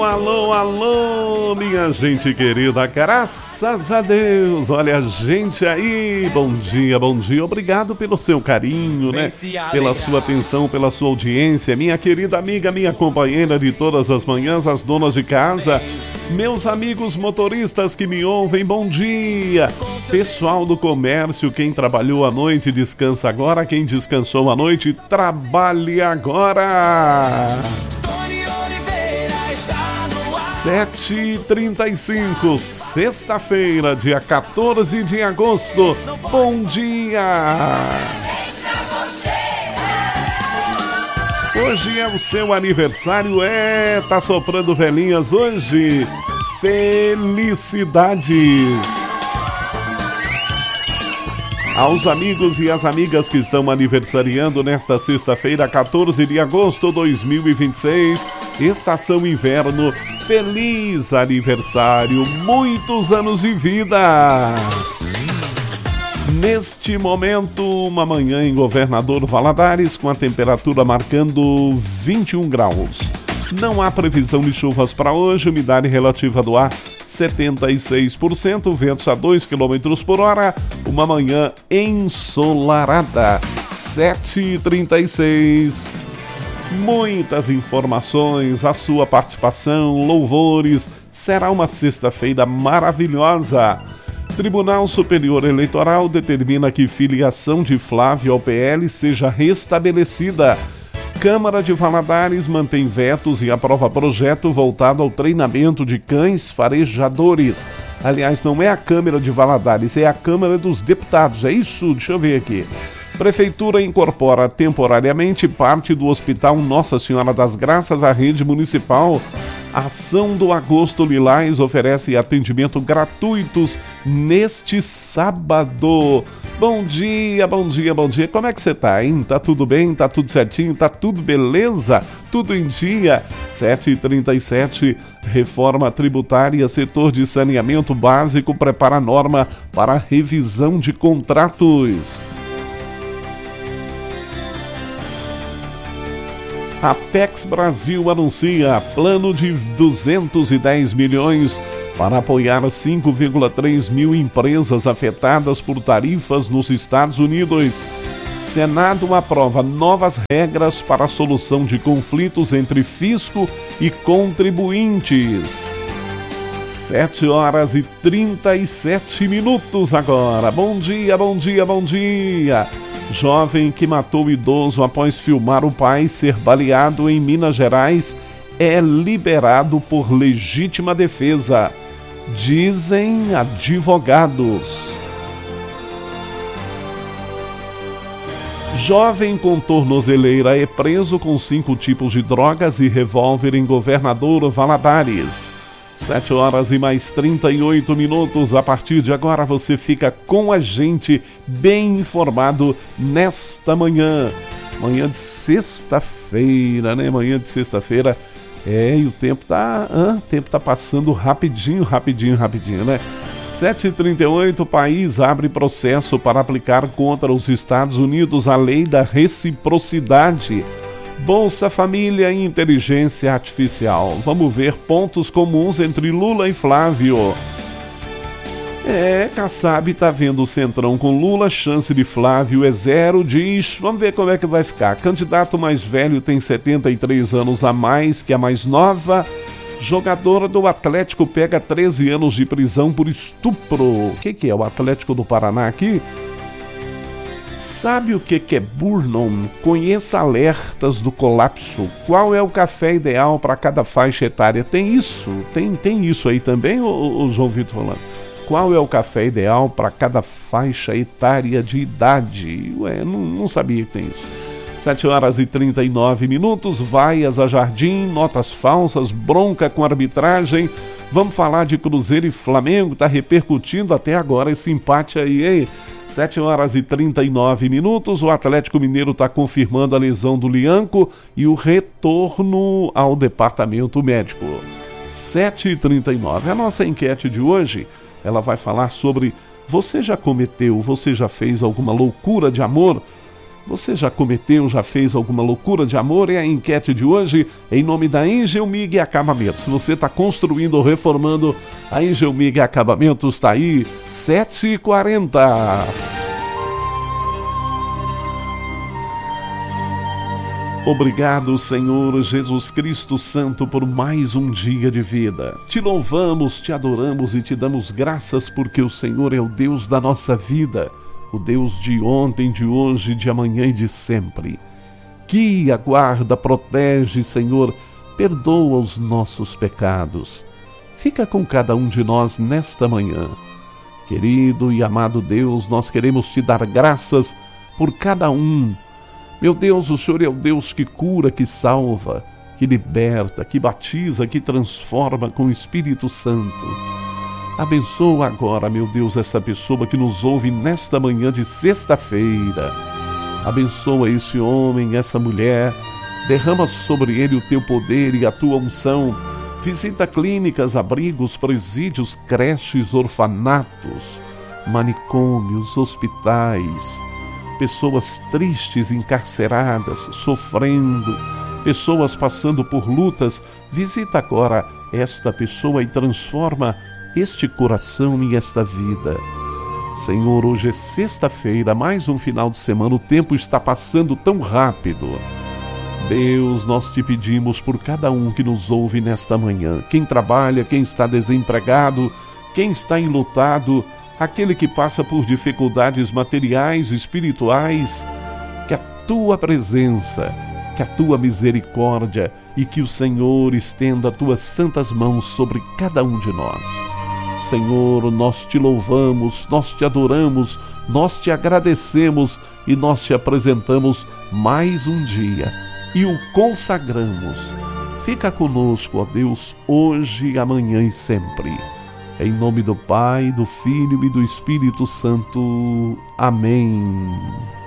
Alô, alô, minha gente querida, graças a Deus, olha a gente aí, bom dia, obrigado pelo seu carinho, né, pela sua atenção, pela sua audiência, minha querida amiga, minha companheira de todas as manhãs, as donas de casa, meus amigos motoristas que me ouvem, bom dia, pessoal do comércio, quem trabalhou à noite, descansa agora, quem descansou à noite, trabalhe agora. 7h35, sexta-feira, dia 14 de agosto. Bom dia! Hoje é o seu aniversário, tá soprando velhinhas hoje. Felicidades! Aos amigos e às amigas que estão aniversariando nesta sexta-feira, 14 de agosto de 2026, estação inverno, feliz aniversário, muitos anos de vida! Neste momento, uma manhã em Governador Valadares, com a temperatura marcando 21 graus. Não há previsão de chuvas para hoje, umidade relativa do ar 76%, ventos a 2 km por hora, uma manhã ensolarada, 7h36. Muitas informações, a sua participação, louvores, será uma sexta-feira maravilhosa. Tribunal Superior Eleitoral determina que filiação de Flávio ao PL seja restabelecida. Câmara de Valadares mantém vetos e aprova projeto voltado ao treinamento de cães farejadores. Aliás, não é a Câmara de Valadares, é a Câmara dos Deputados. É isso? Deixa eu ver aqui. Prefeitura incorpora temporariamente parte do Hospital Nossa Senhora das Graças à rede municipal. Ação do Agosto Lilás oferece atendimento gratuitos neste sábado. Bom dia. Como é que você tá, hein? Tá tudo bem? Tá tudo certinho? Tá tudo beleza? Tudo em dia? 7h37, reforma tributária, setor de saneamento básico prepara norma para revisão de contratos. A Apex Brasil anuncia plano de 210 milhões para apoiar 5,3 mil empresas afetadas por tarifas nos Estados Unidos. Senado aprova novas regras para a solução de conflitos entre fisco e contribuintes. 7h37 agora. Bom dia. Jovem que matou idoso após filmar o pai ser baleado em Minas Gerais é liberado por legítima defesa, dizem advogados. Jovem com tornozeleira é preso com 5 tipos de drogas e revólver em Governador Valadares. 7h38. A partir de agora você fica com a gente bem informado nesta manhã. Manhã de sexta-feira, né? Manhã de sexta-feira. E o tempo tá passando rapidinho, né? 7h38, país abre processo para aplicar contra os Estados Unidos a lei da reciprocidade. Bolsa Família e Inteligência Artificial. Vamos ver pontos comuns entre Lula e Flávio. Kassab tá vendo o Centrão com Lula, chance de Flávio é 0, diz. Vamos ver como é que vai ficar. Candidato mais velho tem 73 anos a mais que a mais nova. Jogadora do Atlético pega 13 anos de prisão por estupro. O que é o Atlético do Paraná aqui? Sabe o que é Burnham? Conheça alertas do colapso. Qual é o café ideal para cada faixa etária? Tem isso? Tem isso aí também, ô João Vitor Rolando? Qual é o café ideal para cada faixa etária de idade? Não sabia que tem isso. 7h39, vaias a Jardim, notas falsas, bronca com arbitragem. Vamos falar de Cruzeiro e Flamengo, tá repercutindo até agora esse empate aí, hein? 7h39, o Atlético Mineiro está confirmando a lesão do Lianco e o retorno ao departamento médico. 7h39, a nossa enquete de hoje, ela vai falar sobre: você já cometeu, você já fez alguma loucura de amor? Você já cometeu, já fez alguma loucura de amor? É a enquete de hoje, em nome da Engelmig Acabamentos. Se você está construindo ou reformando, a Engelmig Acabamentos está aí, 7h40. Obrigado, Senhor Jesus Cristo Santo, por mais um dia de vida. Te louvamos, te adoramos e te damos graças porque o Senhor é o Deus da nossa vida, o Deus de ontem, de hoje, de amanhã e de sempre. Guia, guarda, protege, Senhor, perdoa os nossos pecados. Fica com cada um de nós nesta manhã. Querido e amado Deus, nós queremos te dar graças por cada um. Meu Deus, o Senhor é o Deus que cura, que salva, que liberta, que batiza, que transforma com o Espírito Santo. Abençoa agora, meu Deus, essa pessoa que nos ouve nesta manhã de sexta-feira. Abençoa esse homem, essa mulher. Derrama sobre ele o teu poder e a tua unção. Visita clínicas, abrigos, presídios, creches, orfanatos, manicômios, hospitais. Pessoas tristes, encarceradas, sofrendo, pessoas passando por lutas. Visita agora esta pessoa e transforma este coração e esta vida. Senhor, hoje é sexta-feira, mais um final de semana, o tempo está passando tão rápido. Deus, nós te pedimos por cada um que nos ouve nesta manhã, quem trabalha, quem está desempregado, quem está enlutado, aquele que passa por dificuldades materiais, espirituais, que a tua presença, que a tua misericórdia e que o Senhor estenda as tuas santas mãos sobre cada um de nós. Senhor, nós te louvamos, nós te adoramos, nós te agradecemos e nós te apresentamos mais um dia e o consagramos. Fica conosco, ó Deus, hoje, amanhã e sempre. Em nome do Pai, do Filho e do Espírito Santo. Amém.